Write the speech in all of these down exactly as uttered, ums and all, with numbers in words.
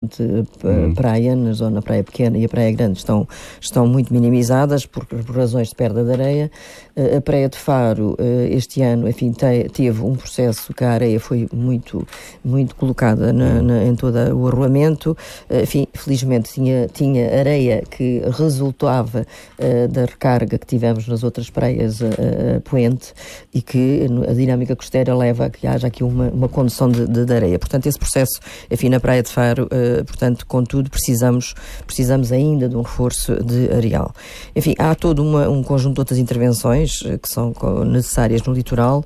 componente hum. praia, na zona praia pequena e a praia grande estão, estão muito minimizadas por, por razões de perda de areia. Uh, a praia de Faro, uh, este ano, enfim, te, teve um processo que a areia foi muito, muito colocada na, na, em todo o arruamento. Uh, enfim, felizmente tinha, tinha areia que resultava uh, da recarga que tivemos nas outras praias uh, uh, poente, e que a dinâmica costeira leva a que haja aqui uma, uma condução de, de, de areia. Portanto, esse processo, enfim, na praia de Faro, uh, portanto, contudo, precisamos, precisamos ainda de um reforço de areal. Enfim, há todo uma, um conjunto de outras intervenções uh, que são necessárias no litoral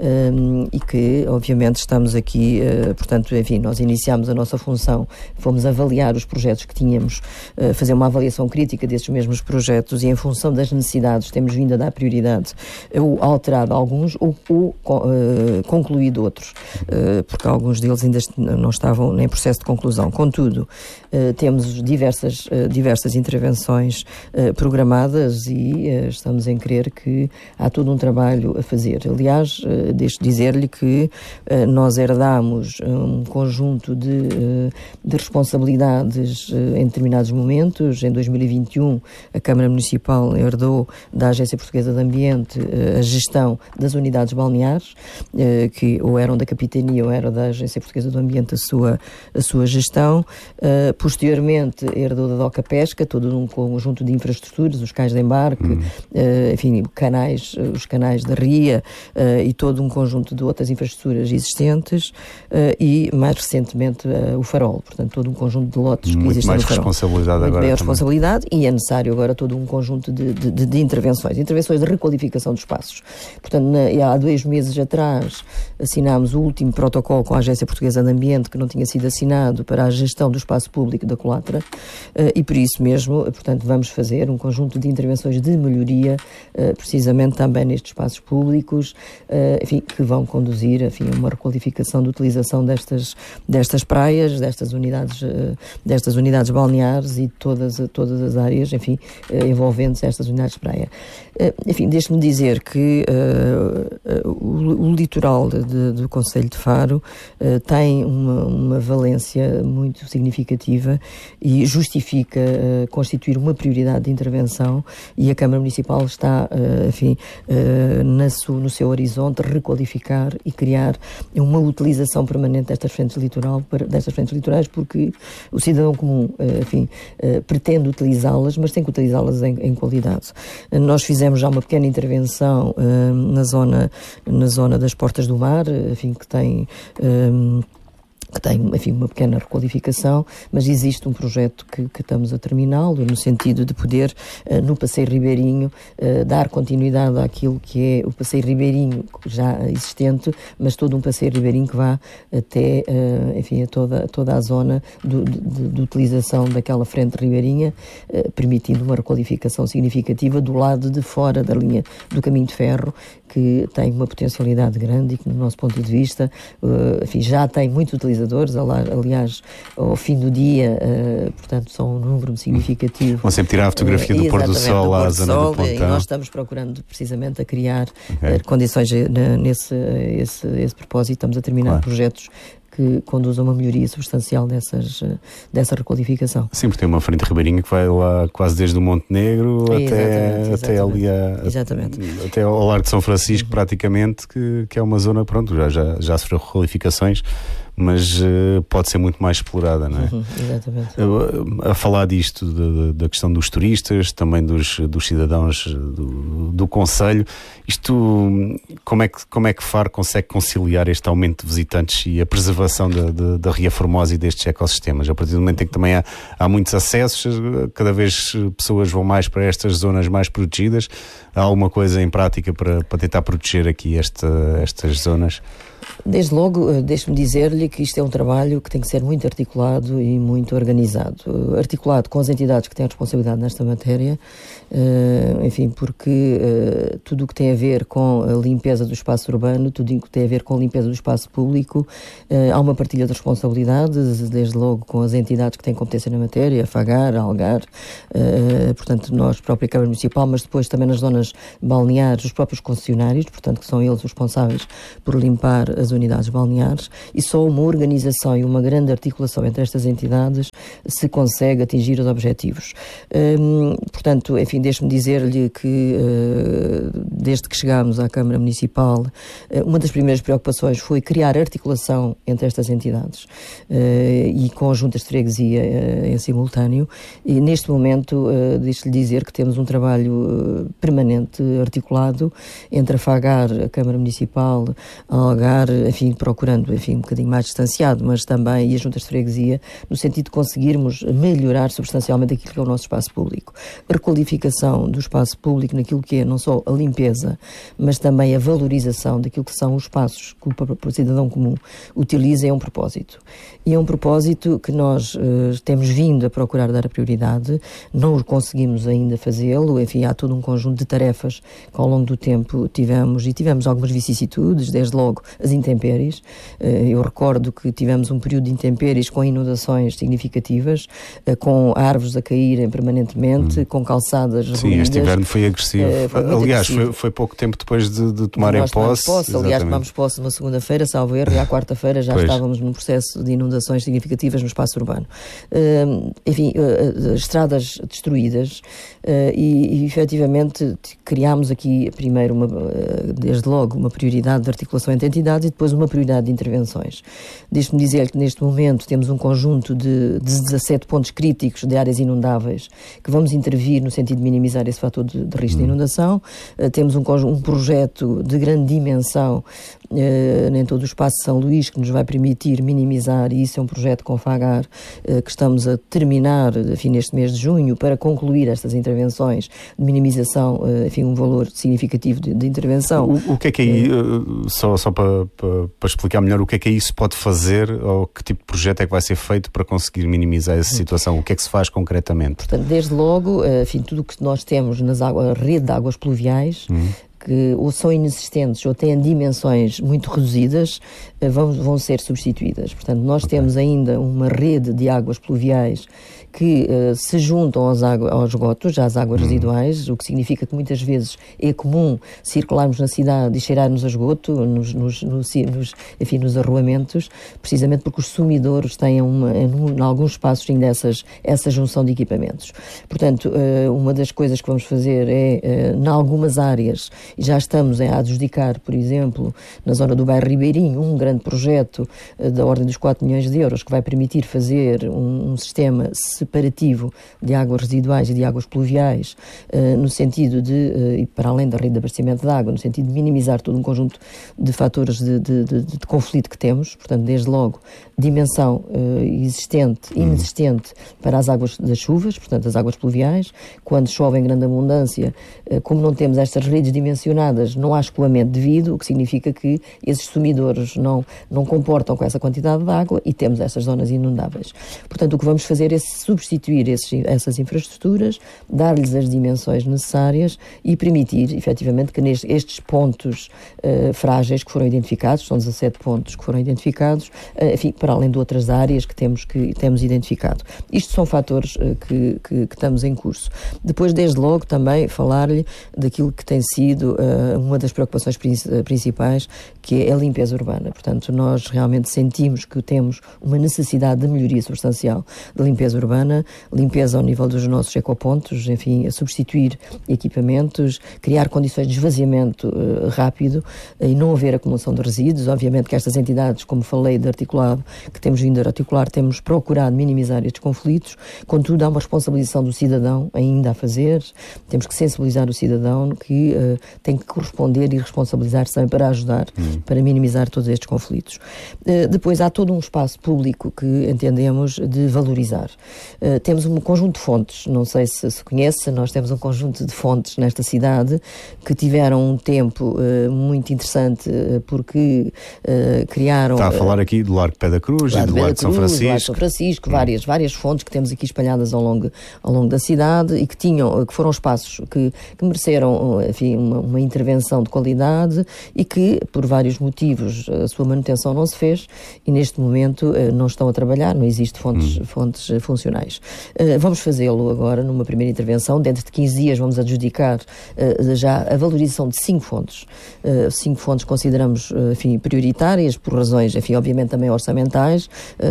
um, e que, obviamente, estamos aqui, uh, portanto, enfim, nós iniciámos a nossa função, fomos avaliar os projetos que tínhamos, uh, fazer uma avaliação crítica desses mesmos projetos, e em função das necessidades temos vindo a dar prioridade ou alterado alguns ou, ou uh, concluído outros, uh, porque alguns deles ainda não estavam em processo de conclusão. Contudo, uh, temos diversas, uh, diversas intervenções uh, programadas e uh, estamos em crer que há todo um trabalho a fazer. Aliás, uh, deixo dizer-lhe que uh, nós herdámos um conjunto de, uh, de responsabilidades uh, em determinados momentos. Em dois mil e vinte e um, a Câmara Municipal herdou da Agência Portuguesa de Ambiente uh, a gestão das unidades balneares, uh, que ou eram da Capitania ou eram da Agência Portuguesa do Ambiente a sua, a sua gestão. Uh, posteriormente, herdou da Doca Pesca, todo um conjunto de infraestruturas, os cais de embarque, hum. uh, enfim, canais, os canais da Ria uh, e todo um conjunto de outras infraestruturas existentes, uh, e, mais recentemente, uh, o Farol. Portanto, todo um conjunto de lotes Muito que existem mais no Farol. Responsabilidade Muito agora maior também. responsabilidade, e é necessário agora todo um conjunto de, de, de, de intervenções. Intervenções de requalificação dos espaços. Portanto, na, há dois meses atrás assinámos o último protocolo com a Agência Portuguesa de Ambiente, que não tinha sido assinado, para a gestão do espaço público da Colatra, uh, e por isso mesmo, portanto, vamos fazer um conjunto de intervenções de melhoria, uh, precisamente também nestes espaços públicos, uh, enfim, que vão conduzir, enfim, a uma requalificação de utilização destas, destas praias, destas unidades, uh, destas unidades balneares e todas, todas as áreas, enfim, uh, envolventes estas unidades de praia. Uh, enfim, deixe-me dizer que uh, uh, o, o litoral de, de, do Concelho de Faro uh, tem uma, uma valência muito significativa e justifica uh, constituir uma prioridade de intervenção, e a Câmara Municipal está, uh, enfim, uh, na su, no seu horizonte, requalificar e criar uma utilização permanente destas frentes litoral, destas frentes litorais, porque o cidadão comum, uh, enfim, uh, pretende utilizá-las, mas tem que utilizá-las em, em qualidade. Uh, nós fizemos já uma pequena intervenção uh, na zona, na zona das Portas do Mar, uh, enfim, que tem... Um, que tem, enfim, uma pequena requalificação, mas existe um projeto que, que estamos a terminá-lo, no sentido de poder, uh, no Passeio Ribeirinho, uh, dar continuidade àquilo que é o Passeio Ribeirinho já existente, mas todo um Passeio Ribeirinho que vá até, uh, enfim, a toda, toda a zona do, de, de utilização daquela frente ribeirinha, uh, permitindo uma requalificação significativa do lado de fora da linha do caminho de ferro, que tem uma potencialidade grande e que, no nosso ponto de vista, uh, enfim, já tem muitos utilizadores. Aliás, ao fim do dia, uh, portanto, são um número significativo. Vão sempre tirar a fotografia uh, do pôr do sol lá à zona do Pontão. E nós estamos procurando, precisamente, a criar okay. uh, condições uh, nesse esse, esse propósito. Estamos a terminar claro. projetos que conduzam a uma melhoria substancial dessas, dessa requalificação. Sim, porque tem uma frente ribeirinha que vai lá quase desde o Montenegro é, até, exatamente, até ali a, exatamente. até ao Largo de São Francisco, uhum. praticamente, que, que é uma zona, pronto, já, já, já sofreu requalificações, mas uh, pode ser muito mais explorada, não é? Uhum, exatamente. Uh, a falar disto, de, de, da questão dos turistas, também dos, dos cidadãos do, do concelho, isto, como é, que, como é que Faro consegue conciliar este aumento de visitantes e a preservação da, da, da Ria Formosa e destes ecossistemas? A partir do momento em que também há, há muitos acessos, cada vez pessoas vão mais para estas zonas mais protegidas, há alguma coisa em prática para, para tentar proteger aqui esta, estas zonas? Desde logo, deixe-me dizer-lhe que isto é um trabalho que tem que ser muito articulado e muito organizado. Articulado com as entidades que têm responsabilidade nesta matéria, uh, enfim, porque uh, tudo o que tem a ver com a limpeza do espaço urbano, tudo o que tem a ver com a limpeza do espaço público, uh, há uma partilha de responsabilidades, desde logo com as entidades que têm competência na matéria, a FAGAR, a ALGAR, uh, portanto, nós, própria Câmara Municipal, mas depois também nas zonas balneares, os próprios concessionários, portanto, que são eles os responsáveis por limpar recuperar as unidades balneares, e só uma organização e uma grande articulação entre estas entidades se consegue atingir os objetivos. Hum, portanto, enfim, deixe-me dizer-lhe que uh, desde que chegámos à Câmara Municipal, uh, uma das primeiras preocupações foi criar articulação entre estas entidades uh, e com as juntas de freguesia uh, em simultâneo, e neste momento uh, deixe-lhe dizer que temos um trabalho uh, permanente, articulado entre a FAGAR, a Câmara Municipal, a Algar, enfim, procurando, enfim, um bocadinho mais distanciado, mas também, e as juntas de freguesia, no sentido de conseguirmos melhorar substancialmente aquilo que é o nosso espaço público. A requalificação do espaço público naquilo que é não só a limpeza, mas também a valorização daquilo que são os espaços que o, o cidadão comum utiliza é um propósito. E é um propósito que nós uh, temos vindo a procurar dar a prioridade, não conseguimos ainda fazê-lo, enfim, há todo um conjunto de tarefas que ao longo do tempo tivemos, e tivemos algumas vicissitudes, desde logo as intempéries. Uh, eu recordo que tivemos um período de intempéries com inundações significativas, uh, com árvores a caírem permanentemente, hum. com calçadas ruídas. Sim, este inverno foi agressivo. Uh, foi Aliás, agressivo. Foi, foi pouco tempo depois de, de tomarem posse. posse. Aliás, tomámos posse numa segunda-feira, salvo erro, e à quarta-feira já pois. estávamos num processo de inundações significativas no espaço urbano. Uh, enfim, uh, estradas destruídas uh, e, e efetivamente criámos aqui primeiro, uma, uh, desde logo, uma prioridade de articulação entre entidades e depois uma prioridade de intervenções. Deixe-me dizer que neste momento temos um conjunto de, de dezassete pontos críticos de áreas inundáveis que vamos intervir no sentido de minimizar esse fator de, de risco hum. de inundação. Uh, temos um, um projeto de grande dimensão uh, em todo o espaço de São Luís que nos vai permitir minimizar, e isso é um projeto com a FAGAR uh, que estamos a terminar, enfim, neste mês de junho, para concluir estas intervenções de minimização, uh, enfim, um valor significativo de, de intervenção. O, o que é que aí, uh, só, só para, para, para explicar melhor, o que é que aí se pode fazer, ou que tipo de projeto é que vai ser feito para conseguir minimizar essa situação? O que é que se faz concretamente? Portanto, desde logo, uh, enfim, tudo o que nós temos nas águas, a rede de águas pluviais, hum. que ou são inexistentes ou têm dimensões muito reduzidas, vão, vão ser substituídas. Portanto, nós okay. temos ainda uma rede de águas pluviais que uh, se juntam aos, água, aos esgotos, às águas uhum. residuais, o que significa que muitas vezes é comum circularmos na cidade e cheirarmos a esgoto, nos, nos, nos, nos, enfim, nos arruamentos, precisamente porque os sumidouros têm, uma, em, em alguns espaços, ainda essas, essa junção de equipamentos. Portanto, uh, uma das coisas que vamos fazer é, uh, em algumas áreas, e já estamos a adjudicar, por exemplo, na zona do bairro Ribeirinho, um grande projeto uh, da ordem dos quatro milhões de euros que vai permitir fazer um, um sistema separativo de águas residuais e de águas pluviais, uh, no sentido de, uh, e para além da rede de abastecimento de água, no sentido de minimizar todo um conjunto de fatores de, de, de, de conflito que temos, portanto, desde logo, dimensão uh, existente, inexistente para as águas das chuvas, portanto, as águas pluviais, quando chove em grande abundância, uh, como não temos estas redes dimensionadas, não há escoamento devido, o que significa que esses sumidouros não, não comportam com essa quantidade de água e temos estas zonas inundáveis. Portanto, o que vamos fazer é substituir esses, essas infraestruturas, dar-lhes as dimensões necessárias e permitir, efetivamente, que nestes, estes pontos uh, frágeis que foram identificados, são dezassete pontos que foram identificados, uh, enfim, para além de outras áreas que temos, que temos identificado. Isto são fatores uh, que, que, que estamos em curso. Depois, desde logo, também falar-lhe daquilo que tem sido uh, uma das preocupações principais, que é a limpeza urbana. Portanto, nós realmente sentimos que temos uma necessidade de melhoria substancial da limpeza urbana, limpeza ao nível dos nossos ecopontos, enfim, a substituir equipamentos, criar condições de esvaziamento uh, rápido uh, e não haver acumulação de resíduos. Obviamente que estas entidades, como falei de articulado, que temos vindo a articular, temos procurado minimizar estes conflitos, contudo há uma responsabilização do cidadão ainda a fazer, temos que sensibilizar o cidadão que uh, tem que corresponder e responsabilizar-se também para ajudar, hum. para minimizar todos estes conflitos. Uh, depois há todo um espaço público que entendemos de valorizar. Uh, temos um conjunto de fontes, não sei se se conhece, nós temos um conjunto de fontes nesta cidade que tiveram um tempo uh, muito interessante uh, porque uh, criaram... Está a falar aqui do Largo Pé da Cruz e do Largo de São Francisco. Do Largo de São Francisco, hum. várias, várias fontes que temos aqui espalhadas ao longo, ao longo da cidade e que tinham, que foram espaços que, que mereceram, enfim, uma, uma intervenção de qualidade e que, por vários motivos, a sua manutenção não se fez e neste momento não estão a trabalhar, não existe fontes, hum. fontes funcionais. Vamos fazê-lo agora numa primeira intervenção, dentro de quinze dias vamos adjudicar já a valorização de cinco fontes. Cinco fontes consideramos, enfim, prioritárias por razões, enfim, obviamente também orçamentais.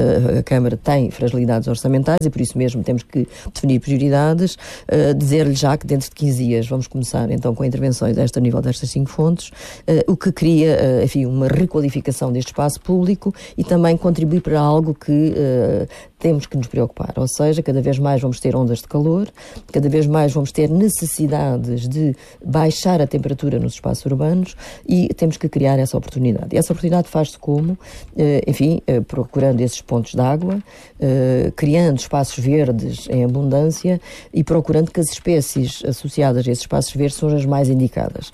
A Câmara tem fragilidades orçamentais e por isso mesmo temos que definir prioridades. Dizer-lhe já que dentro de quinze dias vamos começar então com intervenções a este nível destas cinco fontes, o que cria, enfim, uma requalificação deste espaço público e também contribui para algo que temos que nos preocupar, ou seja, cada vez mais vamos ter ondas de calor, cada vez mais vamos ter necessidades de baixar a temperatura nos espaços urbanos e temos que criar essa oportunidade. E essa oportunidade faz-se como? Enfim, procurando esses pontos de água, criando espaços verdes em abundância e procurando que as espécies associadas a esses espaços verdes sejam as mais indicadas.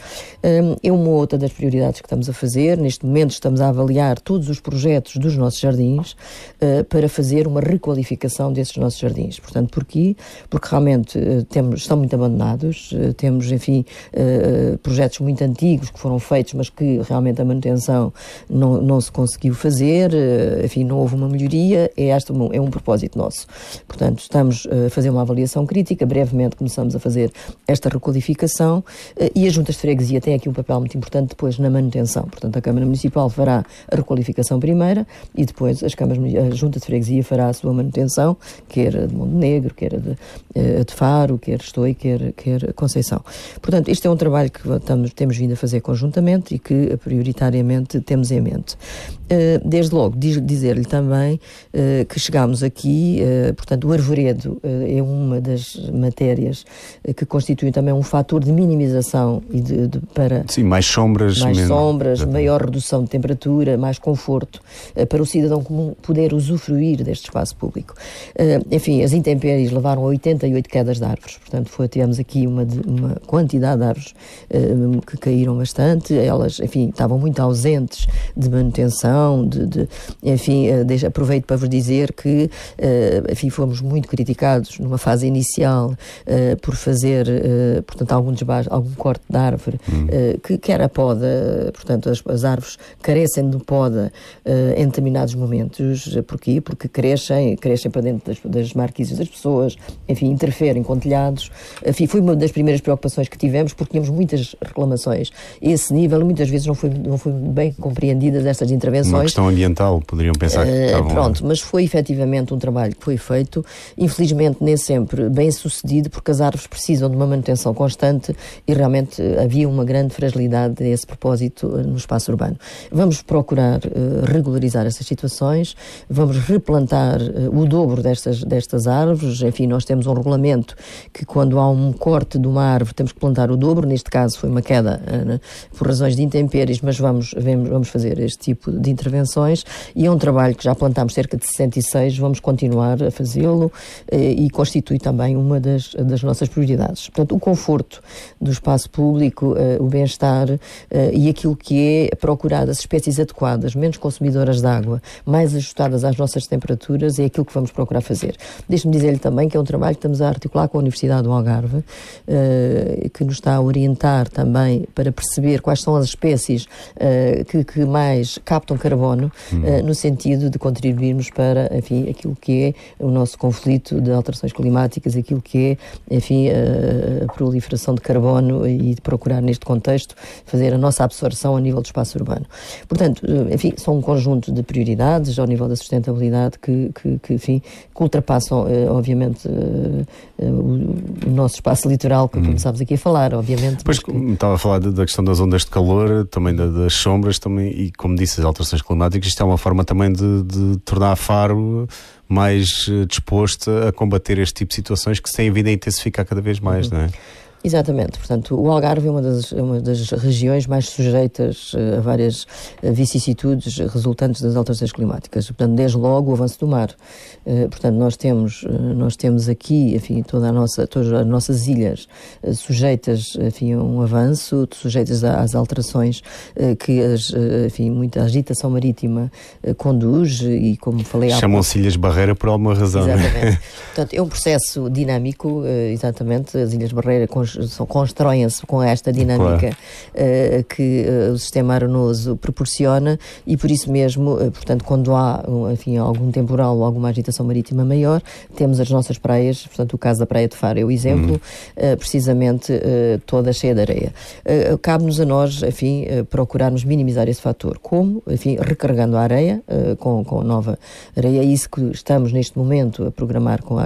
É uma outra das prioridades que estamos a fazer. Neste momento estamos a avaliar todos os projetos dos nossos jardins para fazer uma requalificação desses nossos jardins. Portanto, porquê? Porque realmente uh, temos, estão muito abandonados, uh, temos, enfim, uh, projetos muito antigos que foram feitos, mas que realmente a manutenção não, não se conseguiu fazer, uh, enfim, não houve uma melhoria, é, este um, é um propósito nosso. Portanto, estamos uh, a fazer uma avaliação crítica, brevemente começamos a fazer esta requalificação uh, e as juntas de freguesia têm aqui um papel muito importante depois na manutenção. Portanto, a Câmara Municipal fará a requalificação primeira e depois as câmaras, a junta de freguesia fará a sua manutenção, quer de Montenegro, quer de, de Faro, quer Estoi, quer, quer Conceição. Portanto, este é um trabalho que estamos, temos vindo a fazer conjuntamente e que prioritariamente temos em mente. Desde logo, dizer-lhe também que chegámos aqui, portanto, o arvoredo é uma das matérias que constitui também um fator de minimização e de, de, para... Sim, mais sombras. Mais mesmo. sombras, maior redução de temperatura, mais conforto, para o cidadão comum poder usufruir deste espaço público. Uh, enfim, as intempéries levaram a oitenta e oito quedas de árvores, portanto foi, tivemos aqui uma, de, uma quantidade de árvores uh, que caíram bastante, elas, enfim, estavam muito ausentes de manutenção, de, de enfim, uh, deixa, aproveito para vos dizer que, uh, enfim, fomos muito criticados numa fase inicial uh, por fazer, uh, portanto, algum desbaixo, algum corte de árvore, hum. uh, que quer a poda, portanto, as, as árvores carecem de poda uh, em determinados momentos. Porquê? Porque crescem, crescem para dentro das, das marquises das pessoas, enfim, interferem com telhados. Enfim, foi uma das primeiras preocupações que tivemos, porque tínhamos muitas reclamações a esse nível, muitas vezes não foi, não foi bem compreendidas estas intervenções. Uma questão ambiental, poderiam pensar que estavam... Uh, pronto, mas foi efetivamente um trabalho que foi feito, infelizmente nem sempre bem sucedido, porque as árvores precisam de uma manutenção constante e realmente havia uma grande fragilidade a esse propósito no espaço urbano. Vamos procurar uh, regularizar essas situações, vamos replantar uh, o dobro destas, destas árvores. Enfim, nós temos um regulamento que quando há um corte de uma árvore temos que plantar o dobro, neste caso foi uma queda uh, por razões de intempéries, mas vamos, vamos fazer este tipo de intervenções e é um trabalho que já plantámos cerca de sessenta e seis, vamos continuar a fazê-lo uh, e constitui também uma das, das nossas prioridades. Portanto, o conforto do espaço público, uh, o bem-estar uh, e aquilo que é procurar as espécies adequadas, menos consumidoras de água, mais ajustadas às nossas temperaturas, é aquilo que vamos procurar fazer. Deixe-me dizer-lhe também que é um trabalho que estamos a articular com a Universidade do Algarve, uh, que nos está a orientar também para perceber quais são as espécies uh, que, que mais captam carbono, hum. uh, no sentido de contribuirmos para, enfim, aquilo que é o nosso conflito de alterações climáticas, aquilo que é, enfim, uh, a proliferação de carbono e de procurar, neste contexto, fazer a nossa absorção a nível do espaço urbano. Portanto, uh, enfim, são um conjunto de prioridades ao nível da sustentabilidade que, que, que enfim, que ultrapassam, uh, obviamente, uh, uh, o, o nosso espaço litoral, que hum. começámos aqui a falar, obviamente. Pois, que... estava a falar de, da questão das ondas de calor, também da, das sombras, também, e como disse, as alterações climáticas, isto é uma forma também de, de tornar a Faro mais uh, disposto a combater este tipo de situações que se têm vindo a intensificar cada vez mais, uhum. não é? Exatamente, portanto, o Algarve é uma das, uma das regiões mais sujeitas a várias vicissitudes resultantes das alterações climáticas. Portanto, desde logo o avanço do mar. Portanto, nós temos, nós temos aqui, enfim, toda a nossa, todas as nossas ilhas sujeitas, enfim, a um avanço, sujeitas às alterações que, as, enfim, muita agitação marítima conduz e, como falei... Chamam-se ilhas barreira por alguma razão. Exatamente. Portanto, é um processo dinâmico, exatamente, as Ilhas Barreira constroem-se com esta dinâmica, claro, que o sistema arenoso proporciona, e por isso mesmo, portanto, quando há, enfim, algum temporal ou alguma agitação marítima maior, temos as nossas praias, portanto, o caso da Praia de Faro é o exemplo, uhum. precisamente toda cheia de areia. Cabe-nos a nós, enfim, procurarmos minimizar esse fator. Como? Enfim, recarregando a areia, com, com nova areia. É isso que estamos neste momento a programar com a